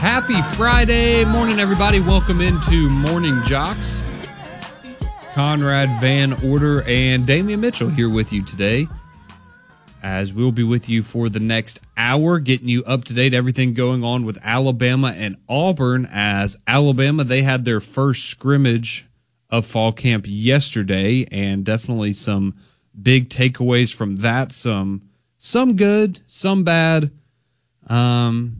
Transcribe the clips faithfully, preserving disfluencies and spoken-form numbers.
Happy Friday morning, everybody. Welcome into Morning Jocks. Conrad Van Order and Damian Mitchell here with you today, as we'll be with you for the next hour, getting you up to date, everything going on with Alabama and Auburn. As Alabama, they had their first scrimmage of fall camp yesterday, and definitely some big takeaways from that. Some some good, some bad. Um,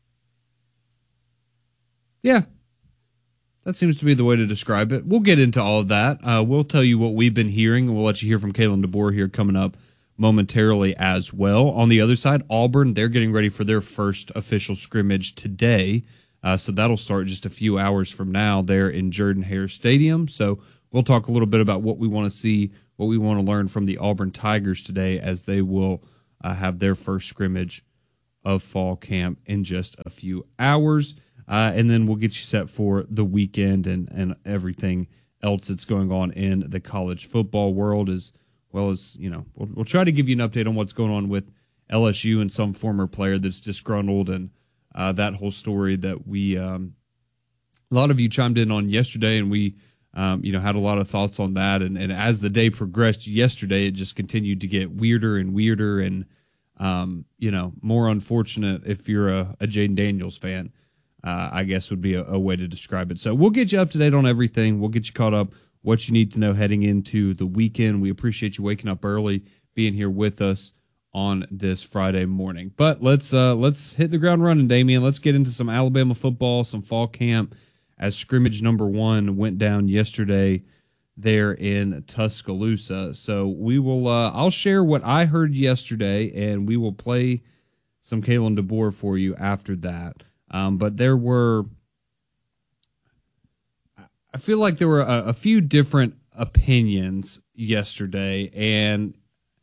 yeah, that seems to be the way to describe it. We'll get into all of that. Uh, we'll tell you what we've been hearing, and we'll let you hear from Kalen DeBoer here coming up momentarily as well. On the other side, Auburn, they're getting ready for their first official scrimmage today. Uh, so that'll start just a few hours from now there in Jordan-Hare Stadium. So we'll talk a little bit about what we want to see, what we want to learn from the Auburn Tigers today, as they will uh, have their first scrimmage of fall camp in just a few hours. Uh, and then we'll get you set for the weekend and, and everything else that's going on in the college football world, as well as, you know, we'll, we'll try to give you an update on what's going on with L S U and some former player that's disgruntled, and uh, that whole story that we, um, a lot of you chimed in on yesterday, and we, um, you know, had a lot of thoughts on that. And, and as the day progressed yesterday, it just continued to get weirder and weirder and, um, you know, more unfortunate if you're a, a Jaden Daniels fan. Uh, I guess would be a, a way to describe it. So we'll get you up to date on everything. We'll get you caught up, what you need to know heading into the weekend. We appreciate you waking up early, being here with us on this Friday morning. But let's uh, let's hit the ground running, Damian. Let's get into some Alabama football, some fall camp, as scrimmage number one went down yesterday there in Tuscaloosa. So we will. Uh, I'll share what I heard yesterday, and we will play some Kalen DeBoer for you after that. Um, but there were, I feel like there were a, a few different opinions yesterday, and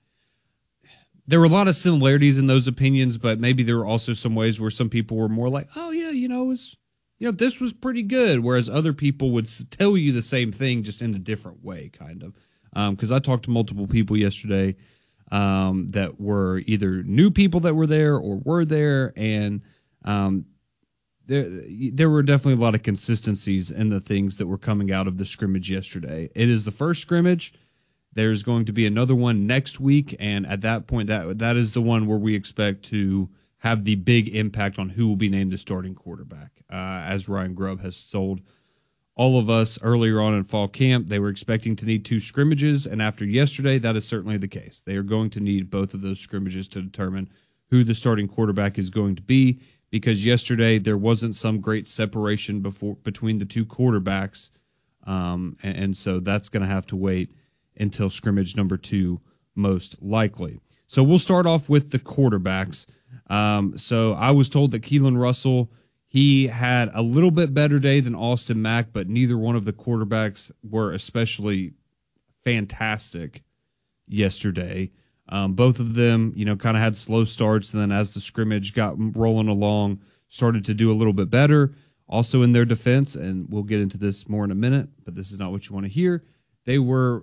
there were a lot of similarities in those opinions, but maybe there were also some ways where some people were more like, oh yeah, you know, it was, you know, this was pretty good. Whereas other people would tell you the same thing, just in a different way, kind of. Um, cause I talked to multiple people yesterday, um, that were either new people that were there or were there. And, um, There, there were definitely a lot of consistencies in the things that were coming out of the scrimmage yesterday. It is the first scrimmage. There's going to be another one next week, and at that point, that that is the one where we expect to have the big impact on who will be named the starting quarterback. Uh, as Ryan Grubb has told all of us earlier on in fall camp, they were expecting to need two scrimmages, and after yesterday, that is certainly the case. They are going to need both of those scrimmages to determine who the starting quarterback is going to be, because yesterday there wasn't some great separation before between the two quarterbacks, um, and, and so that's going to have to wait until scrimmage number two, most likely. So we'll start off with the quarterbacks. Um, so I was told that Keelan Russell, he had a little bit better day than Austin Mack, but neither one of the quarterbacks were especially fantastic yesterday. Um, both of them, you know, kind of had slow starts, and then as the scrimmage got rolling along, started to do a little bit better. Also in their defense, and we'll get into this more in a minute, but this is not what you want to hear. They were,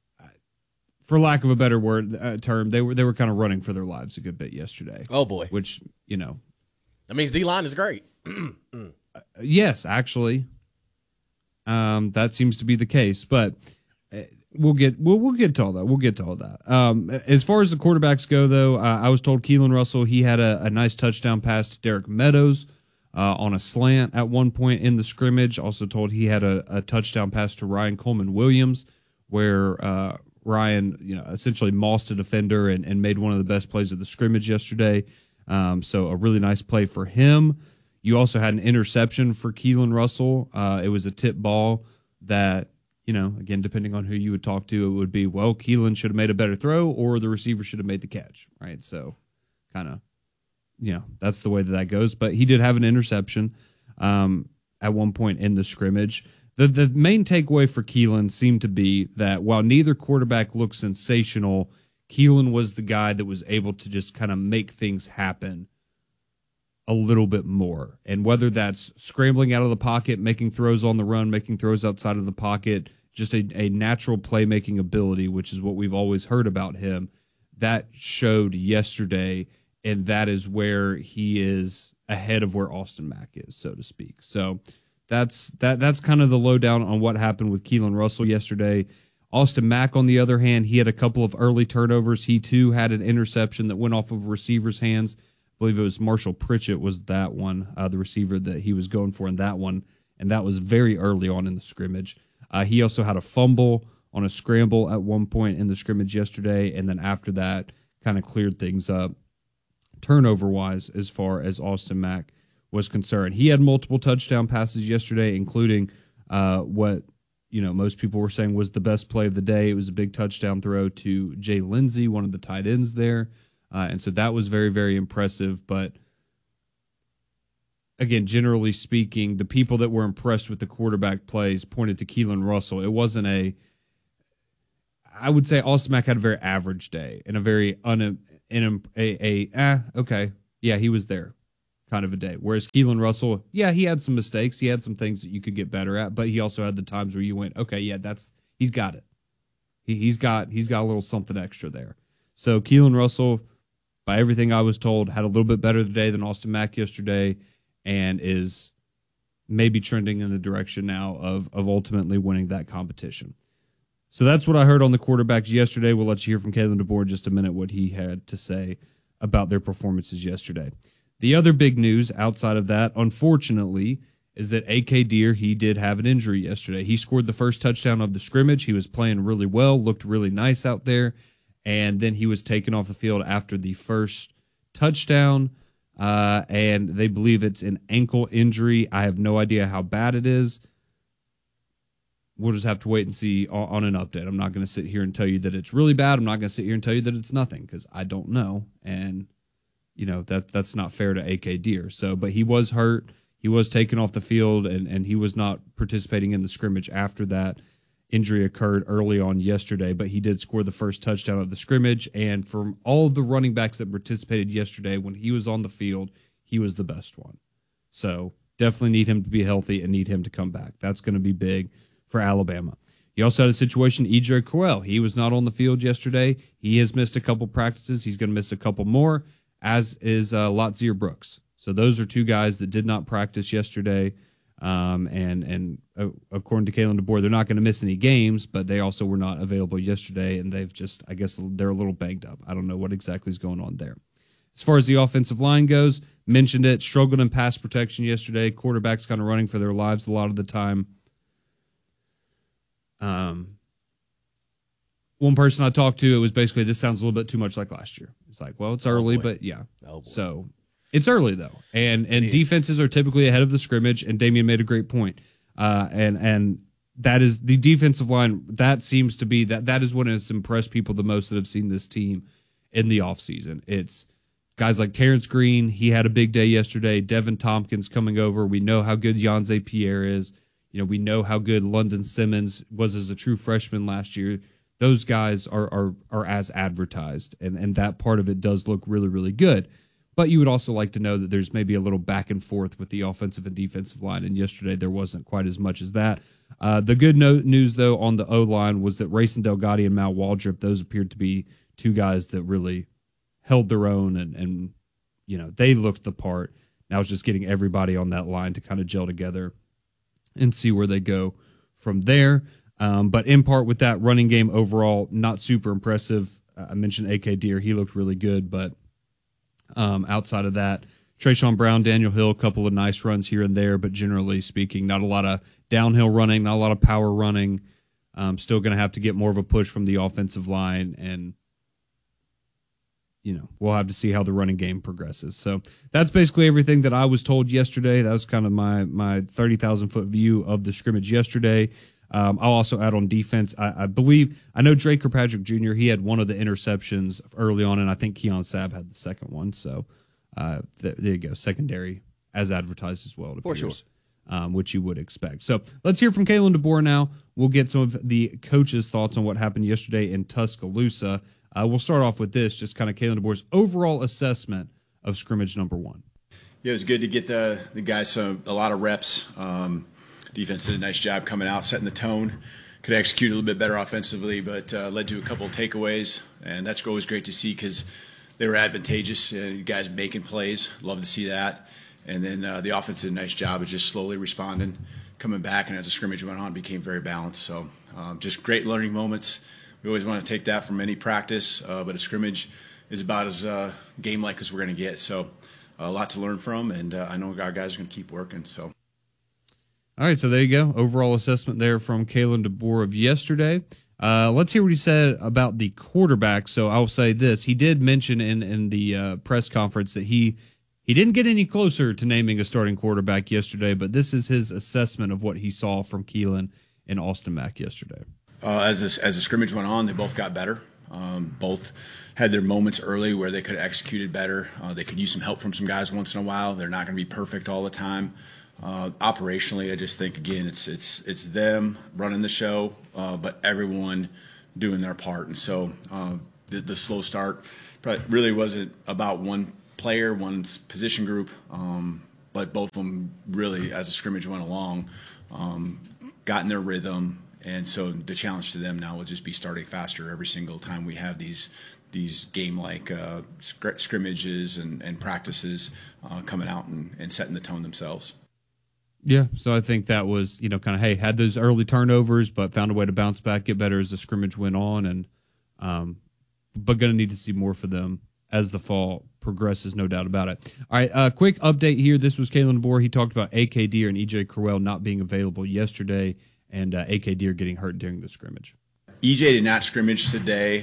for lack of a better word uh, term, they were they were kind of running for their lives a good bit yesterday. Oh boy, which, you know, that means D-line is great. uh, yes, actually, um, that seems to be the case, but. Uh, We'll get we'll we'll get to all that. We'll get to all that. Um, as far as the quarterbacks go, though, uh, I was told Keelan Russell, he had a, a nice touchdown pass to Derek Meadows uh, on a slant at one point in the scrimmage. Also told he had a, a touchdown pass to Ryan Coleman Williams, where uh, Ryan, you know, essentially mossed a defender and, and made one of the best plays of the scrimmage yesterday. Um, so a really nice play for him. You also had an interception for Keelan Russell. Uh, it was a tip ball that, you know, again, depending on who you would talk to, it would be, well, Keelan should have made a better throw, or the receiver should have made the catch, right? So kind of, you know, that's the way that that goes. But he did have an interception um, at one point in the scrimmage. The, the main takeaway for Keelan seemed to be that while neither quarterback looked sensational, Keelan was the guy that was able to just kind of make things happen a little bit more. And whether that's scrambling out of the pocket, making throws on the run, making throws outside of the pocket, just a, a natural playmaking ability, which is what we've always heard about him, that showed yesterday and that is where he is ahead of where Austin Mack is, so to speak. So that's that. That's kind of the lowdown on what happened with Keelan Russell yesterday. Austin Mack, on the other hand, he had a couple of early turnovers. He, too, had an interception that went off of a receiver's hands. I believe it was Marshall Pritchett was that one, uh, the receiver that he was going for in that one, and that was very early on in the scrimmage. Uh, he also had a fumble on a scramble at one point in the scrimmage yesterday, and then after that kind of cleared things up turnover-wise as far as Austin Mack was concerned. He had multiple touchdown passes yesterday, including uh, what – you know, most people were saying was the best play of the day. It was a big touchdown throw to Jay Lindsey, one of the tight ends there. Uh, and so that was very, very impressive. But again, generally speaking, the people that were impressed with the quarterback plays pointed to Keelan Russell. It wasn't a, I would say Austin Mack had a very average day and a very, un, in a, a, a ah, okay, yeah, he was there kind of a day. Whereas Keelan Russell, yeah, he had some mistakes. He had some things that you could get better at, but he also had the times where you went, okay, yeah, that's he's got it. He, he's got he's got a little something extra there. So Keelan Russell, by everything I was told, had a little bit better today than Austin Mack yesterday, and is maybe trending in the direction now of of ultimately winning that competition. So that's what I heard on the quarterbacks yesterday. We'll let you hear from Kalen DeBoer in just a minute what he had to say about their performances yesterday. The other big news outside of that, unfortunately, is that A K Deer, he did have an injury yesterday. He scored the first touchdown of the scrimmage. He was playing really well, looked really nice out there, and then he was taken off the field after the first touchdown, uh, and they believe it's an ankle injury. I have no idea how bad it is. We'll just have to wait and see on, on an update. I'm not going to sit here and tell you that it's really bad. I'm not going to sit here and tell you that it's nothing because I don't know, and you know, that that's not fair to A K Deer. So, but he was hurt. He was taken off the field, and, and he was not participating in the scrimmage after that injury occurred early on yesterday. But he did score the first touchdown of the scrimmage. And from all of the running backs that participated yesterday, when he was on the field, he was the best one. So definitely need him to be healthy and need him to come back. That's going to be big for Alabama. He also had a situation, E J Crowell. He was not on the field yesterday. He has missed a couple practices. He's going to miss a couple more, as is uh, Latzir Brooks. So those are two guys that did not practice yesterday. Um, and and uh, according to Kalen DeBoer, they're not going to miss any games, but they also were not available yesterday, and they've just, I guess, they're a little banged up. I don't know what exactly is going on there. As far as the offensive line goes, mentioned it, struggled in pass protection yesterday. Quarterbacks kind of running for their lives a lot of the time. Um, one person I talked to, it was basically, this sounds a little bit too much like last year. It's like, well, it's early, oh but yeah. Oh boy. So it's early though, and and defenses are typically ahead of the scrimmage. And Damian made a great point. Uh, and and that is the defensive line. That seems to be that that is what has impressed people the most that have seen this team in the offseason. It's guys like Terrence Green. He had a big day yesterday. Devin Tompkins coming over. We know how good Yanze Pierre is. You know, we know how good London Simmons was as a true freshman last year. Those guys are are are as advertised, and, and that part of it does look really, really good. But you would also like to know that there's maybe a little back and forth with the offensive and defensive line, and yesterday there wasn't quite as much as that. Uh, the good no- news, though, on the O-line was that Rayson Delgatti and Mal Waldrop, those appeared to be two guys that really held their own, and, and you know, they looked the part. Now it's just getting everybody on that line to kind of gel together and see where they go from there. Um, but in part with that running game overall, not super impressive. Uh, I mentioned A K Deer. He looked really good, but um, outside of that, Trayshawn Brown, Daniel Hill, a couple of nice runs here and there, but generally speaking, not a lot of downhill running, not a lot of power running. Um, still going to have to get more of a push from the offensive line, and you know, we'll have to see how the running game progresses. So that's basically everything that I was told yesterday. That was kind of my my thirty thousand foot view of the scrimmage yesterday. Um, I'll also add on defense. I, I believe, I know Drake Kirkpatrick Junior, he had one of the interceptions early on, and I think Keon Sabb had the second one. So uh, th- there you go, secondary as advertised as well. It appears, For sure. Um, which you would expect. So let's hear from Kalen DeBoer now. We'll get some of the coaches' thoughts on what happened yesterday in Tuscaloosa. Uh, we'll start off with this, just kind of Kalen DeBoer's overall assessment of scrimmage number one. Yeah, it was good to get the the guys some a lot of reps. Um, defense did a nice job coming out, setting the tone. Could execute a little bit better offensively, but uh, led to a couple of takeaways, and that's always great to see because they were advantageous. Uh, you guys making plays, love to see that. And then uh, the offense did a nice job of just slowly responding, coming back, and as the scrimmage went on, it became very balanced. So um, just great learning moments. We always want to take that from any practice, uh, but a scrimmage is about as uh, game-like as we're going to get. So uh, a lot to learn from, and uh, I know our guys are going to keep working. So. All right, so there you go. Overall assessment there from Kalen DeBoer of yesterday. Uh, let's hear what he said about the quarterback. So I'll say this. He did mention in, in the uh, press conference that he he didn't get any closer to naming a starting quarterback yesterday, but this is his assessment of what he saw from Keelan and Austin Mack yesterday. Uh, as, this, as the scrimmage went on, they both got better. Um, both had their moments early where they could have executed better. Uh, they could use some help from some guys once in a while. They're not going to be perfect all the time. Uh, operationally, I just think again, it's it's it's them running the show, uh, but everyone doing their part. And so uh, the, the slow start probably really wasn't about one player, one position group, um, but both of them really, as the scrimmage went along, um, got in their rhythm. And so the challenge to them now will just be starting faster every single time we have these these game-like uh, scr- scrimmages and, and practices uh, coming out and, and setting the tone themselves. Yeah, so I think that was, you know, kind of, hey, had those early turnovers, but found a way to bounce back, get better as the scrimmage went on, and um, but going to need to see more for them as the fall progresses, no doubt about it. All right, uh, quick update here. This was Kalen DeBoer. He talked about A K Deer and E J Crowell not being available yesterday, and uh, A K Deer getting hurt during the scrimmage. E J did not scrimmage today.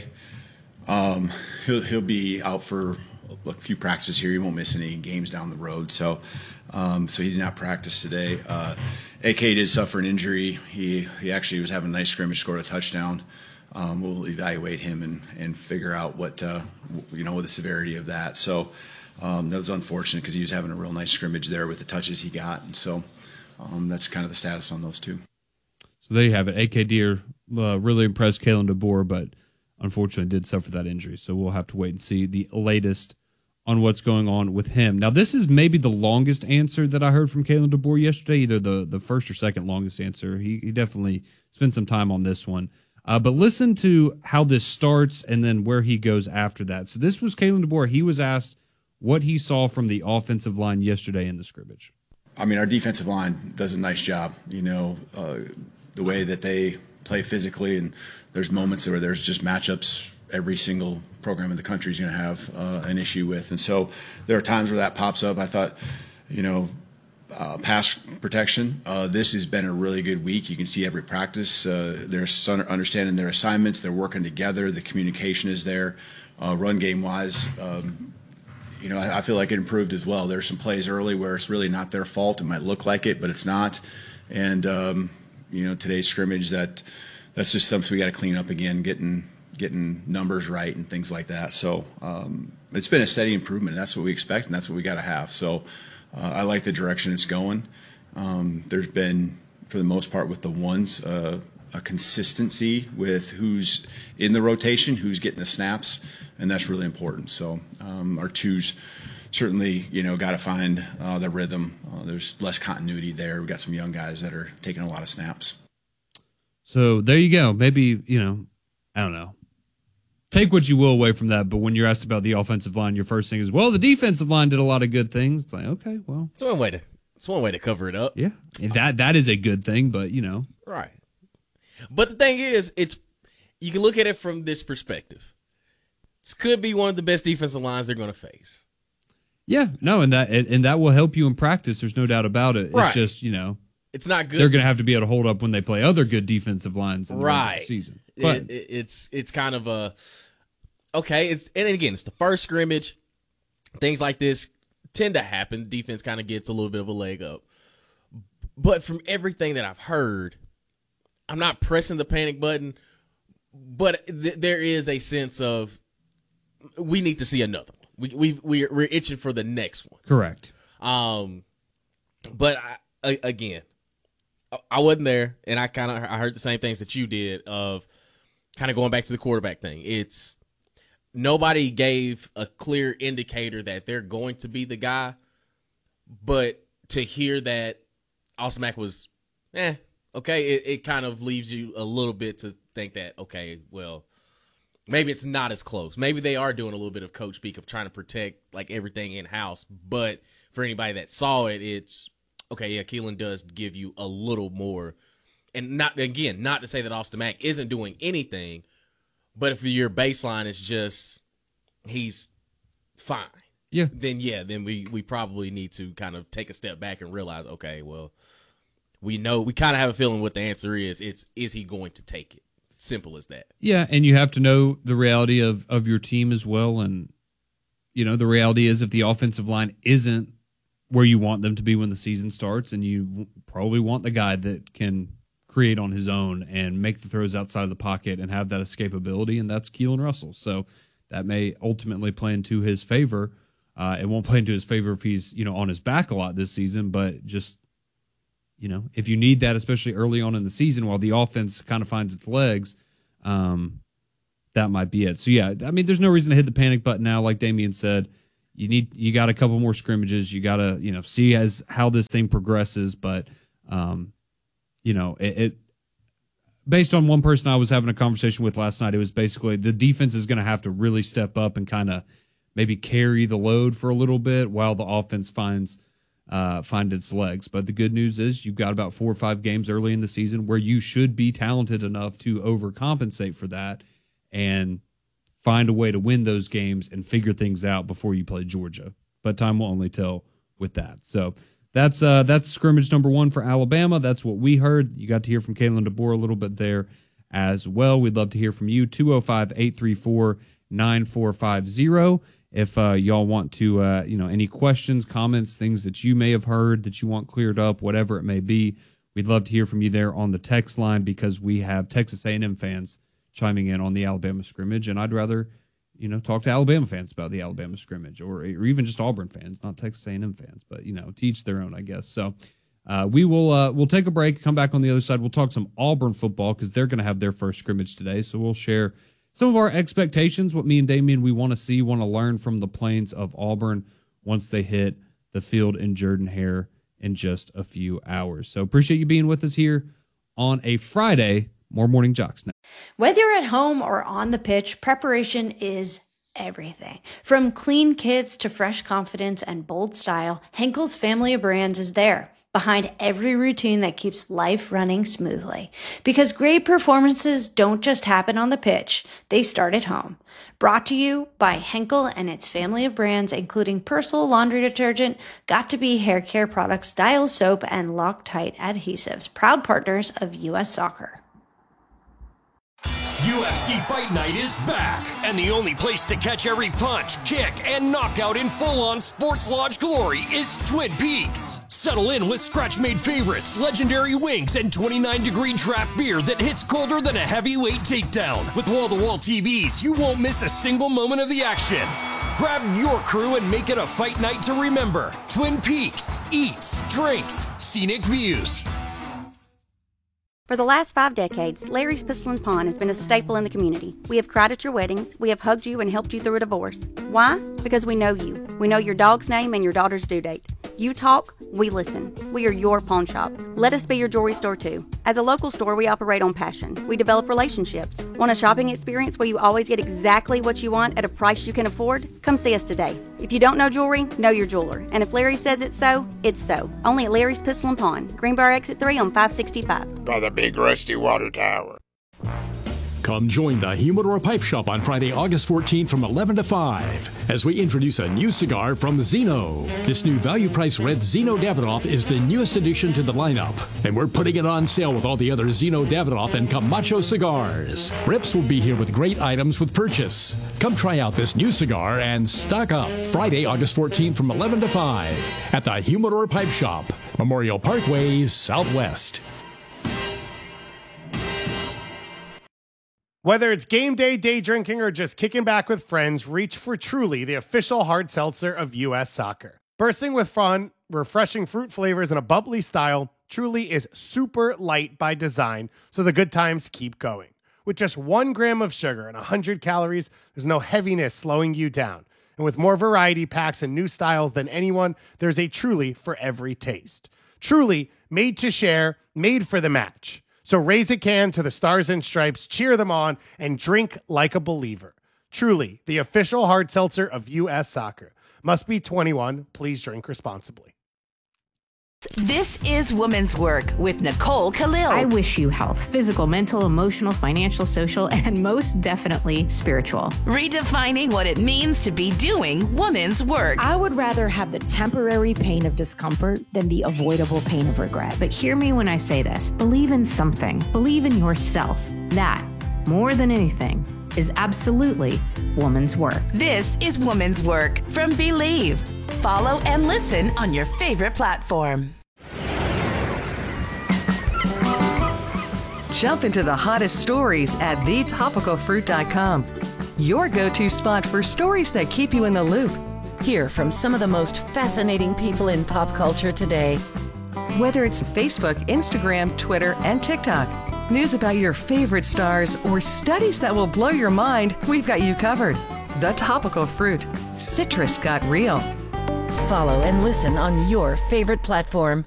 Um, he'll he'll be out for a few practices here. He won't miss any games down the road. So, um, so he did not practice today. Uh, A K did suffer an injury. He he actually was having a nice scrimmage, scored a touchdown. Um, we'll evaluate him and, and figure out what uh, you know, what the severity of that. So um, that was unfortunate because he was having a real nice scrimmage there with the touches he got. And so um, that's kind of the status on those two. So there you have it. A K Deer uh, really impressed Kalen DeBoer, but unfortunately did suffer that injury. So we'll have to wait and see the latest on what's going on with him. Now, this is maybe the longest answer that I heard from Kalen DeBoer yesterday, either the, the first or second longest answer. He, he definitely spent some time on this one. Uh, but listen to how this starts and then where he goes after that. So this was Kalen DeBoer. He was asked what he saw from the offensive line yesterday in the scrimmage. I mean, our defensive line does a nice job, you know, uh, the way that they play physically, and there's moments where there's just matchups every single program in the country is going to have uh, an issue with. And so there are times where that pops up. I thought, you know, uh, pass protection, uh, this has been a really good week. You can see every practice. Uh, they're understanding their assignments. They're working together. The communication is there. Uh, run game-wise, um, you know, I, I feel like it improved as well. There's some plays early where it's really not their fault. It might look like it, but it's not. And, um, you know, today's scrimmage, that that's just something we got to clean up again, getting getting numbers right and things like that. So um, it's been a steady improvement. And that's what we expect, and that's what we got to have. So uh, I like the direction it's going. Um, there's been, for the most part, with the ones, uh, a consistency with who's in the rotation, who's getting the snaps, and that's really important. So um, our twos certainly, you know, got to find uh, the rhythm. Uh, there's less continuity there. We've got some young guys that are taking a lot of snaps. So there you go. Maybe, you know, I don't know. Take what you will away from that, but when you're asked about the offensive line, your first thing is, well, the defensive line did a lot of good things. It's like, okay, well. It's one way to it's one way to cover it up. Yeah. And that that is a good thing, but, you know. Right. But the thing is, it's you can look at it from this perspective. This could be one of the best defensive lines they're going to face. Yeah, no, and that and that will help you in practice. There's no doubt about it. Right. It's just, you know, it's not good. They're going to have to be able to hold up when they play other good defensive lines in the right. season. But it, it, it's it's kind of a okay. It's and again, it's the first scrimmage. Things like this tend to happen. Defense kind of gets a little bit of a leg up. But from everything that I've heard, I'm not pressing the panic button. But th- there is a sense of we need to see another one. We we we're, we're itching for the next one. correct. Um, but I, again, I wasn't there, and I kind of I heard the same things that you did of kind of going back to the quarterback thing. It's nobody gave a clear indicator that they're going to be the guy, but to hear that Austin Mack was, eh, okay, it, it kind of leaves you a little bit to think that, okay, well, maybe it's not as close. Maybe they are doing a little bit of coach speak of trying to protect like everything in house. But for anybody that saw it, it's okay. Yeah, Keelan does give you a little more, and not again, not to say that Austin Mack isn't doing anything, but if your baseline is just he's fine, yeah, then yeah, then we we probably need to kind of take a step back and realize, okay, well, we know we kind of have a feeling what the answer is. It's is he going to take it? Simple as that. Yeah, and you have to know the reality of, of your team as well. And, you know, the reality is if the offensive line isn't where you want them to be when the season starts, and you probably want the guy that can create on his own and make the throws outside of the pocket and have that escapability, and that's Keelan Russell. So that may ultimately play into his favor. Uh, it won't play into his favor if he's, you know, on his back a lot this season, but just, you know, if you need that, especially early on in the season while the offense kind of finds its legs, um, that might be it. So, yeah, I mean, there's no reason to hit the panic button now. Like Damian said, you need you got a couple more scrimmages. You got to, you know, see as how this thing progresses. But, um, you know, it, it based on one person I was having a conversation with last night, it was basically the defense is going to have to really step up and kind of maybe carry the load for a little bit while the offense finds Uh, find its legs. But the good news is you've got about four or five games early in the season where you should be talented enough to overcompensate for that and find a way to win those games and figure things out before you play Georgia. But time will only tell with that. So that's uh, that's scrimmage number one for Alabama. That's what we heard. You got to hear from Kalen DeBoer a little bit there as well. We'd love to hear from you. two oh five, eight three four, nine four five zero. If uh, y'all want to, uh, you know, any questions, comments, things that you may have heard that you want cleared up, whatever it may be, we'd love to hear from you there on the text line because we have Texas A and M fans chiming in on the Alabama scrimmage, and I'd rather, you know, talk to Alabama fans about the Alabama scrimmage, or, or even just Auburn fans, not Texas A and M fans, but you know, to each their own, I guess. So uh, we will uh, we'll take a break, come back on the other side. We'll talk some Auburn football because they're going to have their first scrimmage today, so we'll share some of our expectations, what me and Damian we want to see, want to learn from the Plains of Auburn once they hit the field in Jordan-Hare in just a few hours. So appreciate you being with us here on a Friday. More Morning Jocks now. Whether you're at home or on the pitch, preparation is everything. From clean kits to fresh confidence and bold style, Henkel's family of brands is there, behind every routine that keeps life running smoothly. Because great performances don't just happen on the pitch, they start at home. Brought to you by Henkel and its family of brands, including Persil laundry detergent, Got2b hair care products, Dial soap, and Loctite adhesives, proud partners of U S Soccer. U F C Fight Night is back, and the only place to catch every punch, kick, and knockout in full-on sports lodge glory is Twin Peaks. Settle in with scratch-made favorites, legendary wings, and twenty-nine degree draft beer that hits colder than a heavyweight takedown. With wall-to-wall T Vs, you won't miss a single moment of the action. Grab your crew and make it a fight night to remember. Twin Peaks. Eats, drinks, scenic views. For the last five decades, Larry's Pistol and Pawn has been a staple in the community. We have cried at your weddings, we have hugged you and helped you through a divorce. Why? Because we know you. We know your dog's name and your daughter's due date. You talk, we listen. We are your pawn shop. Let us be your jewelry store too. As a local store, we operate on passion. We develop relationships. Want a shopping experience where you always get exactly what you want at a price you can afford? Come see us today. If you don't know jewelry, know your jeweler. And if Larry says it's so, it's so. Only at Larry's Pistol and Pawn, Greenbrier Exit three on five sixty-five. By the big rusty water tower. Come join the Humidor Pipe Shop on Friday, August fourteenth from eleven to five as we introduce a new cigar from Zeno. This new value-priced red Zeno Davidoff is the newest addition to the lineup, and we're putting it on sale with all the other Zeno Davidoff and Camacho cigars. Rips will be here with great items with purchase. Come try out this new cigar and stock up Friday, August fourteenth from eleven to five at the Humidor Pipe Shop, Memorial Parkway, Southwest. Whether it's game day, day drinking, or just kicking back with friends, reach for Truly, the official hard seltzer of U S Soccer. Bursting with fun, refreshing fruit flavors, and a bubbly style, Truly is super light by design, so the good times keep going. With just one gram of sugar and one hundred calories, there's no heaviness slowing you down. And with more variety packs and new styles than anyone, there's a Truly for every taste. Truly, made to share, made for the match. So raise a can to the Stars and Stripes, cheer them on, and drink like a believer. Truly, the official hard seltzer of U S Soccer. Must be twenty-one. Please drink responsibly. This is Women's Work with Nicole Khalil. I wish you health, physical, mental, emotional, financial, social, and most definitely spiritual. Redefining what it means to be doing women's work. I would rather have the temporary pain of discomfort than the avoidable pain of regret. But hear me when I say this. Believe in something. Believe in yourself. That, more than anything, is absolutely woman's work. This is Woman's Work from Believe. Follow and listen on your favorite platform. Jump into the hottest stories at the topical fruit dot com. Your go-to spot for stories that keep you in the loop. Hear from some of the most fascinating people in pop culture today. Whether it's Facebook, Instagram, Twitter, and TikTok, news about your favorite stars, or studies that will blow your mind, we've got you covered. The Topical Fruit. Citrus got real. Follow and listen on your favorite platform.